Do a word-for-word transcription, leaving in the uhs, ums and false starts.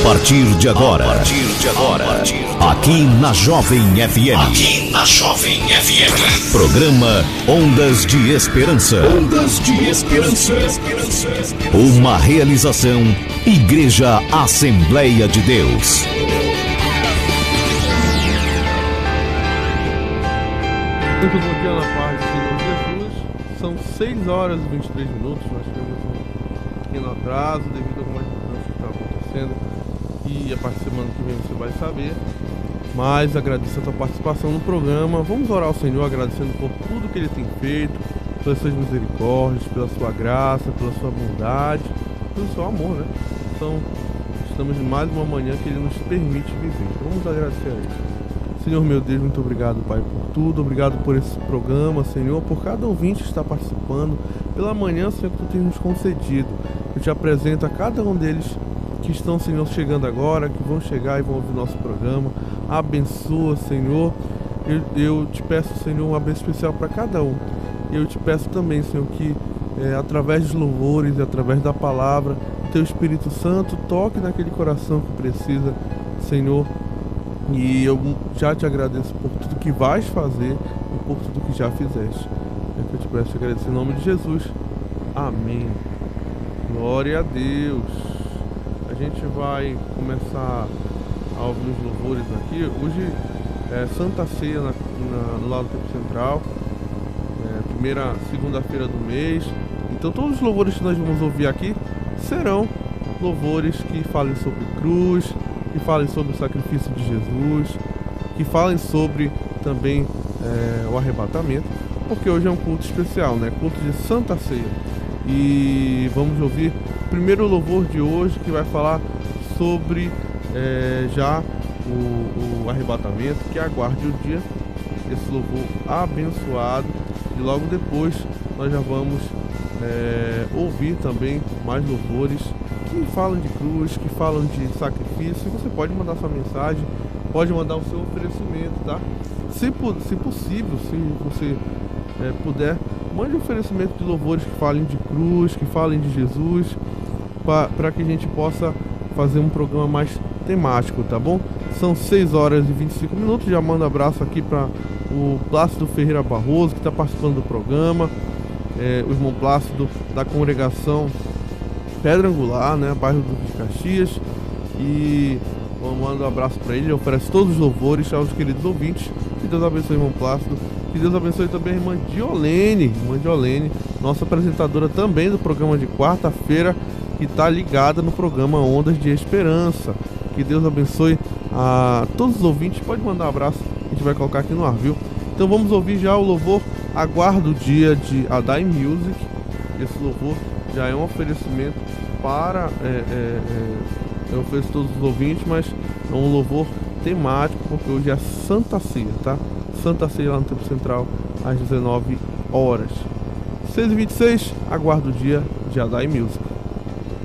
partir de agora, a partir de agora, aqui na Jovem F M, aqui na Jovem F M, programa Ondas de Esperança, Ondas de Esperança, uma realização Igreja Assembleia de Deus. Muito bom dia na paz do Senhor Jesus. São seis horas e vinte e três minutos. Nós temos um pequeno atraso devido a algumas mudanças que estão acontecendo, e a partir da semana que vem você vai saber. Mas agradeço a tua participação no programa. Vamos orar ao Senhor agradecendo por tudo que Ele tem feito, pelas suas misericórdias, pela sua graça, pela sua bondade, pelo seu amor, né? Então, estamos em mais uma manhã que Ele nos permite viver. Vamos agradecer a Ele. Senhor meu Deus, muito obrigado, Pai, por tudo. Obrigado por esse programa, Senhor, por cada ouvinte que está participando, pela manhã, Senhor, que Tu tens nos concedido. Eu te apresento a cada um deles que estão, Senhor, chegando agora, que vão chegar e vão ouvir nosso programa. Abençoa, Senhor. Eu, eu te peço, Senhor, uma bênção especial para cada um. Eu te peço também, Senhor, que é, através dos louvores e através da palavra, Teu Espírito Santo toque naquele coração que precisa, Senhor. E eu já te agradeço por tudo que vais fazer e por tudo que já fizeste. É que eu te peço te agradecer em nome de Jesus. Amém. Glória a Deus. A gente vai começar a ouvir os louvores aqui. Hoje é Santa Ceia na, na, no lado do Templo Central. É, primeira segunda-feira do mês. Então todos os louvores que nós vamos ouvir aqui serão louvores que falem sobre cruz, que falem sobre o sacrifício de Jesus, que falem sobre também é, o arrebatamento, porque hoje é um culto especial, né? Culto de Santa Ceia. E vamos ouvir o primeiro louvor de hoje, que vai falar sobre é, já o, o arrebatamento, que aguarde o dia, esse louvor abençoado. E logo depois nós já vamos é, ouvir também mais louvores que falam de cruz, que falam de sacrifício. Você pode mandar sua mensagem, pode mandar o seu oferecimento, tá? Se, se possível, se você é, puder, mande um oferecimento de louvores que falem de cruz, que falem de Jesus, para que a gente possa fazer um programa mais temático, tá bom? São seis horas e vinte e cinco minutos. Já mando um abraço aqui para o Plácido Ferreira Barroso, que está participando do programa, é, o irmão Plácido da congregação Pedra Angular, né, bairro do de Caxias. E eu mando um abraço para ele, ele oferece todos os louvores aos queridos ouvintes. Que Deus abençoe o irmão Plácido. Que Deus abençoe também a irmã Diolene, irmã Diolene, nossa apresentadora também do programa de quarta-feira, que está ligada no programa Ondas de Esperança. Que Deus abençoe a todos os ouvintes. Pode mandar um abraço, a gente vai colocar aqui no ar, viu? Então vamos ouvir já o louvor Aguardo o Dia, de Adai Music. Esse louvor já é um oferecimento para, é, é, é, eu ofereço todos os ouvintes, mas é um louvor temático, porque hoje é Santa Ceia, tá? Santa Ceia lá no Templo Central, às dezenove horas. seis e vinte e seis, aguardo o dia de Adai Music.